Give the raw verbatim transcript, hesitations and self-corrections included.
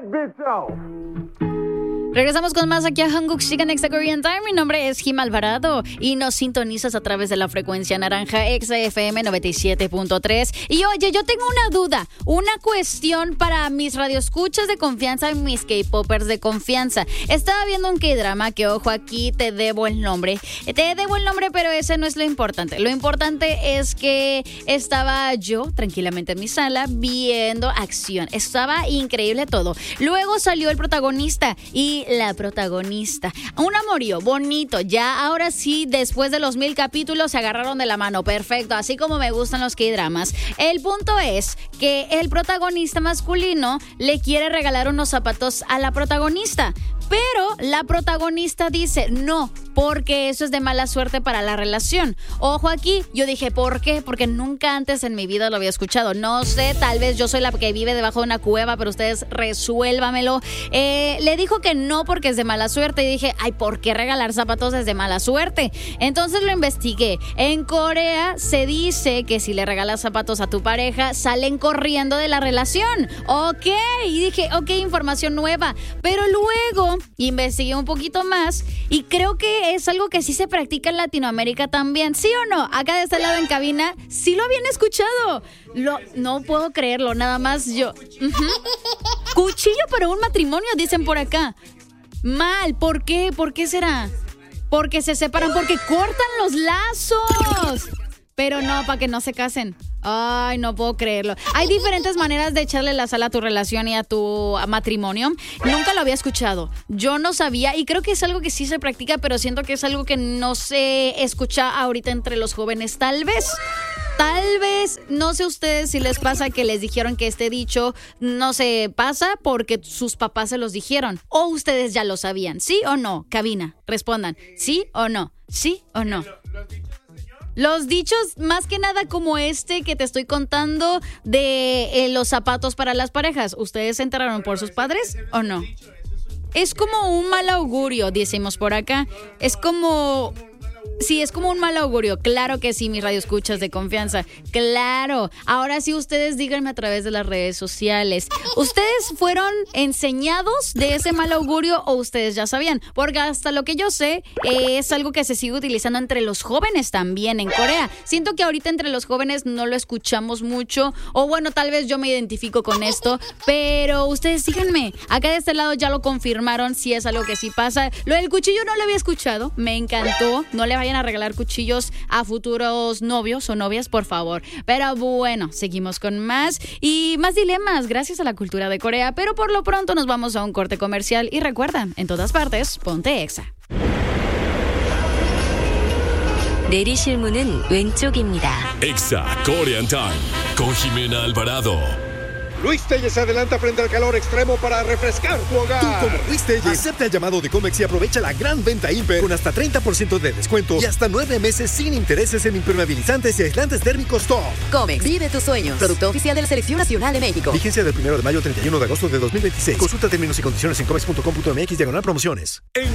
Regresamos con más aquí a Hanguk Chica Next Korean Time. Mi nombre es Jim Alvarado y nos sintonizas a través de la frecuencia naranja X F M noventa y siete punto tres. Y oye, yo tengo una duda, una cuestión para mis radioescuchas de confianza y mis K-popers de confianza. Estaba viendo un K-drama que, ojo, aquí te debo el nombre. Te debo el nombre, pero ese no es lo importante. Lo importante es que estaba yo tranquilamente en mi sala viendo acción. Estaba increíble todo. Luego salió el protagonista y la protagonista. Un amorío bonito. Ya ahora sí, después de los mil capítulos se agarraron de la mano. Perfecto, así como me gustan los K-dramas. El punto es que el protagonista masculino le quiere regalar unos zapatos a la protagonista. Pero la protagonista dice no, porque eso es de mala suerte para la relación. Ojo aquí, yo dije, ¿por qué? Porque nunca antes en mi vida lo había escuchado. No sé, tal vez yo soy la que vive debajo de una cueva, pero ustedes resuélvamelo. Eh, le dijo que no porque es de mala suerte y dije, ay, ¿por qué regalar zapatos es de mala suerte? Entonces lo investigué. En Corea se dice que si le regalas zapatos a tu pareja, salen corriendo de la relación. Ok, y dije, ok, información nueva. Pero luego investigué un poquito más y creo que es algo que sí se practica en Latinoamérica también. ¿Sí o no? Acá de este lado en cabina, sí lo habían escuchado. Lo, no puedo creerlo, nada más yo. Uh-huh. Cuchillo para un matrimonio, dicen por acá. Mal, ¿por qué? ¿Por qué será? Porque se separan, porque cortan los lazos. Pero no, para que no se casen. Ay, no puedo creerlo. Hay diferentes maneras de echarle la sal a tu relación y a tu matrimonio. Nunca lo había escuchado. Yo no sabía y creo que es algo que sí se practica, pero siento que es algo que no se escucha ahorita entre los jóvenes. Tal vez, tal vez, no sé ustedes si les pasa que les dijeron que este dicho no se pasa porque sus papás se los dijeron. O ustedes ya lo sabían. ¿Sí o no? Cabina, respondan. ¿Sí o no? ¿Sí o no? Los dichos, más que nada como este que te estoy contando de eh, los zapatos para las parejas. ¿Ustedes se enteraron por sus padres o no? Es como un mal augurio, decimos por acá. Es como... Sí, es como un mal augurio. Claro que sí, mis radioescuchas de confianza. Claro. Ahora sí, ustedes díganme a través de las redes sociales. ¿Ustedes fueron enseñados de ese mal augurio o ustedes ya sabían? Porque hasta lo que yo sé, eh, es algo que se sigue utilizando entre los jóvenes también en Corea. Siento que ahorita entre los jóvenes no lo escuchamos mucho. O bueno, tal vez yo me identifico con esto. Pero ustedes díganme. Acá de este lado ya lo confirmaron si es algo que sí pasa. Lo del cuchillo no lo había escuchado. Me encantó. No le vayan a regalar cuchillos a futuros novios o novias, por favor. Pero bueno, seguimos con más y más dilemas gracias a la cultura de Corea, pero por lo pronto nos vamos a un corte comercial y recuerda, en todas partes, ponte Exa. 내리실 문은 왼쪽입니다. Exa Korean Time con Jimena Alvarado. Luis Telles se adelanta frente al calor extremo para refrescar tu hogar. Tú, como Luis Telles, acepta el llamado de Comex y aprovecha la gran venta Imper con hasta treinta por ciento de descuento y hasta nueve meses sin intereses en impermeabilizantes y aislantes térmicos top. Comex, vive tus sueños. Producto oficial de la Selección Nacional de México. Vigencia del primero de mayo al treinta y uno de agosto de dos mil veintiséis. Consulta términos y condiciones en comex punto com punto m x diagonal promociones. En